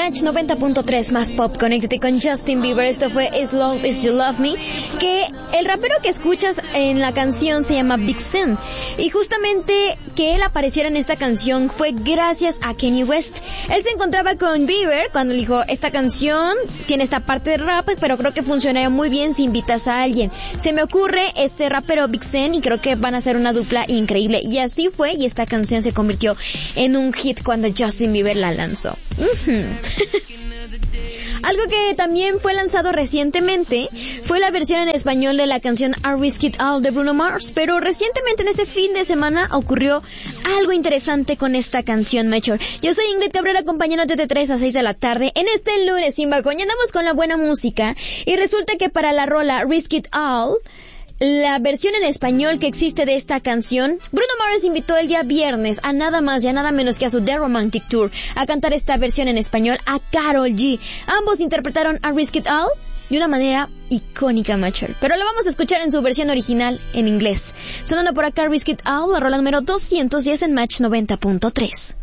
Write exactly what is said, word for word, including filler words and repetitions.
Match noventa punto tres más pop, conéctate con Justin Bieber. Esto fue As Long As You Love Me, que el rapero que escuchas en la canción se llama Big Sean, y justamente que él apareciera en esta canción fue gracias a Kanye West. Él se encontraba con Bieber cuando le dijo, esta canción tiene esta parte de rap, pero creo que funcionaría muy bien si invitas a alguien. Se me ocurre este rapero Big Sean y creo que van a ser una dupla increíble, y así fue, y esta canción se convirtió en un hit cuando Justin Bieber la lanzó. Uh-huh. Algo que también fue lanzado recientemente fue la versión en español de la canción I Risk It All de Bruno Mars, pero recientemente en este fin de semana ocurrió algo interesante con esta canción, Major. Yo soy Ingrid Cabrera, acompañándote de tres a seis de la tarde en este lunes sin bajón. Y andamos con la buena música, y resulta que para la rola Risk It All, la versión en español que existe de esta canción, Bruno Mars invitó el día viernes a nada más y a nada menos que a su The Romantic Tour a cantar esta versión en español a Karol G. Ambos interpretaron a Risk It All de una manera icónica, macho. Pero lo vamos a escuchar en su versión original en inglés. Sonando por acá Risk It All, la rola número doscientos diez en Match noventa punto tres.